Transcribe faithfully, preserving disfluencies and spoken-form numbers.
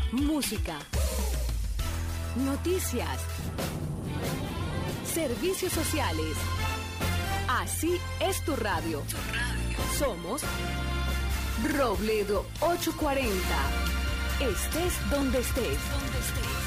música, noticias, servicios sociales. Así es tu radio. Somos Robledo ochocientos cuarenta. Estés donde estés. Donde estés.